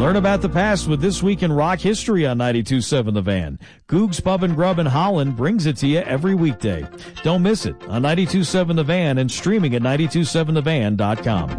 Learn about the past with This Week in Rock History on 92.7 The Van. Goog's Pub and Grub in Holland brings it to you every weekday. Don't miss it on 92.7 The Van and streaming at 927thevan.com.